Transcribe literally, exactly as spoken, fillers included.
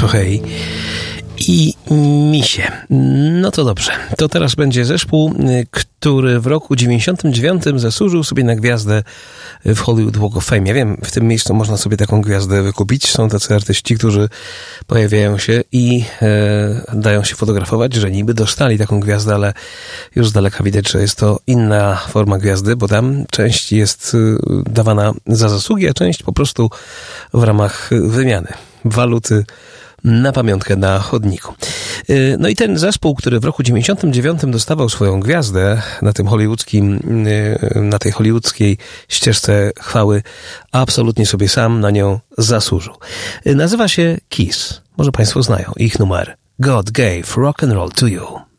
Shohei i Misie. No to dobrze. To teraz będzie zespół, który w roku dziewięćdziesiątym dziewiątym zasłużył sobie na gwiazdę w Hollywood Walk of Fame. Ja wiem, w tym miejscu można sobie taką gwiazdę wykupić. Są tacy artyści, którzy pojawiają się i e, dają się fotografować, że niby dostali taką gwiazdę, ale już z daleka widać, że jest to inna forma gwiazdy, bo tam część jest dawana za zasługi, a część po prostu w ramach wymiany waluty na pamiątkę na chodniku. No i ten zespół, który w roku dziewięćdziesiątym dziewiątym dostawał swoją gwiazdę na tym hollywoodzkim, na tej hollywoodzkiej ścieżce chwały, absolutnie sobie sam na nią zasłużył. Nazywa się Kiss. Może Państwo znają ich numer God Gave Rock and Roll to You.